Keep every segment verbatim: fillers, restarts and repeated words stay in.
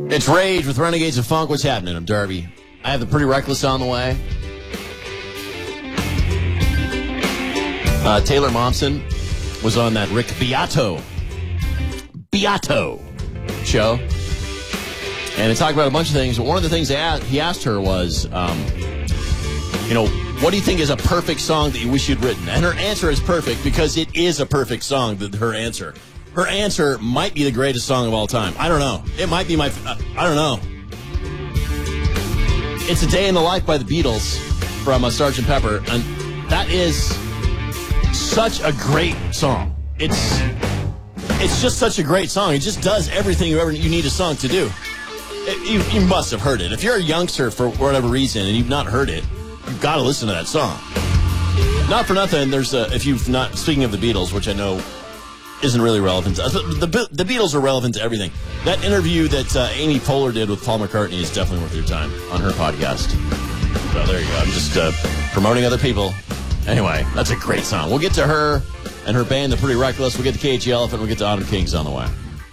It's Rage with Renegades of Funk. What's happening? I'm Darby. I have the Pretty Reckless on the way. Uh, Taylor Momsen was on that Rick Beato Beato show, and they talked about a bunch of things. But one of the things they asked, he asked her was, um, you know, what do you think is a perfect song that you wish you'd written? And her answer is perfect because it is a perfect song. That her answer, her answer might be the greatest song of all time. I don't know. It might be my. Uh, I don't know. It's A Day in the Life by the Beatles from uh, Sergeant Pepper, and that is such a great song. It's it's just such a great song. It just does everything you ever you need a song to do. It, you, you must have heard it. If you're a youngster for whatever reason and you've not heard it, you've got to listen to that song. Not for nothing. There's a, if you've not, speaking of the Beatles, which I know isn't really relevant to, the, the, the Beatles are relevant to everything. That interview that uh, Amy Poehler did with Paul McCartney is definitely worth your time on her podcast. So there you go. I'm just uh, promoting other people. Anyway, that's a great song. We'll get to her and her band, The Pretty Reckless. We'll get to K H E Elephant. We'll get to Autumn Kings on the way.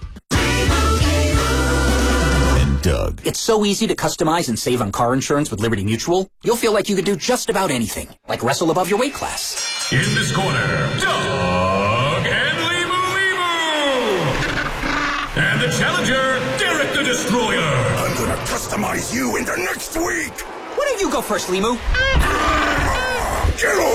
And Doug. It's so easy to customize and save on car insurance with Liberty Mutual. You'll feel like you could do just about anything, like wrestle above your weight class. In this corner, Doug and Limu Limu. And the challenger, Derek the Destroyer. I'm gonna customize you into next week. Why don't you go first, Limu? Get